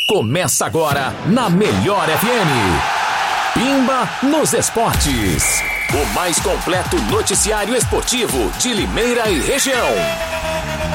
Começa agora na Melhor FM. Pimba nos Esportes. O mais completo noticiário esportivo de Limeira e região.